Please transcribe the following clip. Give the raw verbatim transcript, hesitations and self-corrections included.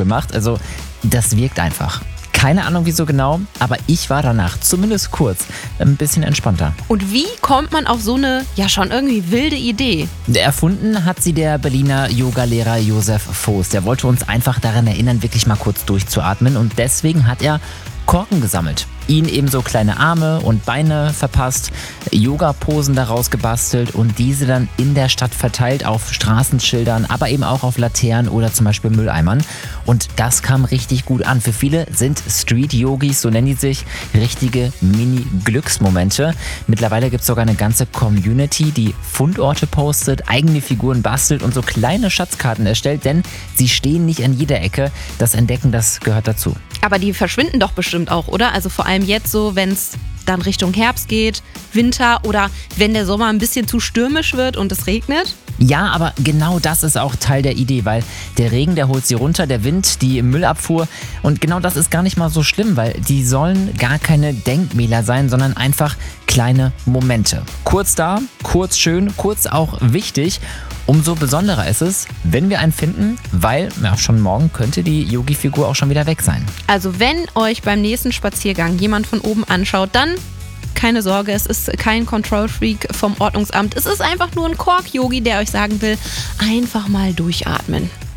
Stapel macht. Also das wirkt einfach. Keine Ahnung wieso genau, aber ich war danach, zumindest kurz, ein bisschen entspannter. Und wie kommt man auf so eine, ja schon irgendwie wilde Idee? Erfunden hat sie der Berliner Yogalehrer Josef Voß. Der wollte uns einfach daran erinnern, wirklich mal kurz durchzuatmen. Und deswegen hat er Korken gesammelt. Ihnen ebenso kleine Arme und Beine verpasst, Yoga-Posen daraus gebastelt und diese dann in der Stadt verteilt auf Straßenschildern, aber eben auch auf Laternen oder zum Beispiel Mülleimern. Und das kam richtig gut an. Für viele sind Street-Yogis, so nennen die sich, richtige Mini-Glücksmomente. Mittlerweile gibt es sogar eine ganze Community, die Fundorte postet, eigene Figuren bastelt und so kleine Schatzkarten erstellt, denn sie stehen nicht an jeder Ecke. Das Entdecken, das gehört dazu. Aber die verschwinden doch bestimmt auch, oder? Also vor allem jetzt so, wenn es dann Richtung Herbst geht, Winter oder wenn der Sommer ein bisschen zu stürmisch wird und es regnet. Ja, aber genau das ist auch Teil der Idee, weil der Regen, der holt sie runter, der Wind, die Müllabfuhr und genau das ist gar nicht mal so schlimm, weil die sollen gar keine Denkmäler sein, sondern einfach kleine Momente. Kurz da, kurz schön, kurz auch wichtig. Umso besonderer ist es, wenn wir einen finden, weil ja, schon morgen könnte die Yogi-Figur auch schon wieder weg sein. Also wenn euch beim nächsten Spaziergang jemand von oben anschaut, dann keine Sorge, es ist kein Control-Freak vom Ordnungsamt. Es ist einfach nur ein Kork-Yogi, der euch sagen will, einfach mal durchatmen.